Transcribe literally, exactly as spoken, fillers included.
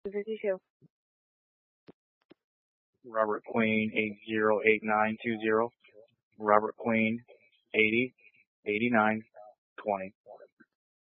fifty-two. Robert Queen, eight zero eight nine two zero. Robert Queen, eighty eighty-nine twenty.